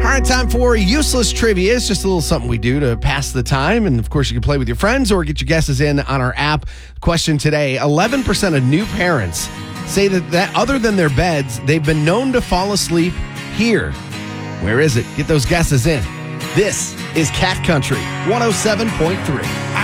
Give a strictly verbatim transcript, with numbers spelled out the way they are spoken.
right, time for useless trivia. It's just a little something we do to pass the time. And, of course, you can play with your friends or get your guesses in on our app. Question today, eleven percent of new parents say that, that other than their beds, they've been known to fall asleep here. Where is it? Get those guesses in. This is Cat Country one oh seven point three.